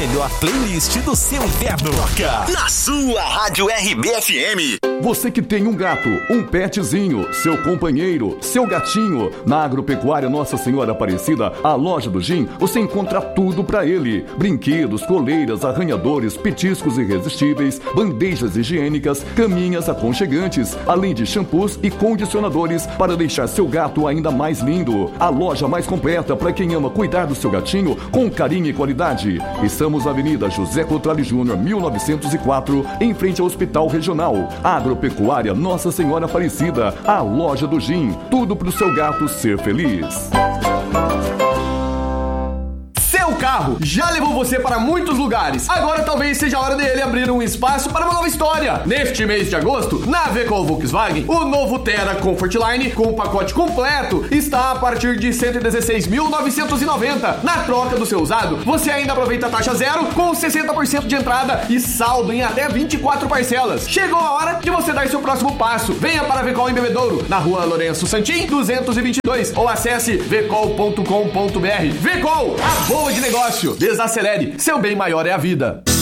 melhor playlist do seu inverno. Toca na sua Rádio RBFM. Você que tem um gato, um petzinho, seu companheiro, seu gatinho, na Agropecuária Nossa Senhora Aparecida, a loja do Jim, você encontra tudo pra ele. Brinquedos, coleiras, arranhadores, petiscos irresistíveis, bandejas higiênicas, caminhas aconchegantes, além de shampoos e condicionadores para deixar seu gato ainda mais lindo. A loja mais completa para quem ama cuidar do seu gatinho com carinho e qualidade. Estamos na Avenida José Cotrali Júnior, 1904, em frente ao Hospital Regional. Agropecuária Nossa Senhora Aparecida, a loja do Jim. Tudo pro seu gato ser feliz. Seu carro já levou você para muitos lugares. Agora talvez seja a hora dele abrir um espaço para uma nova história. Neste mês de agosto, na Vecol Volkswagen, o novo Terra Comfortline com o pacote completo está a partir de R$ 116.990. Na troca do seu usado, você ainda aproveita a taxa zero com 60% de entrada e saldo em até 24 parcelas. Chegou a hora de você dar seu próximo passo. Venha para a Vecol em Bebedouro, na Rua Lourenço Santim, 222, ou acesse vecol.com.br. Vecol, a boa de negócio. Desacelere, seu bem maior é a vida.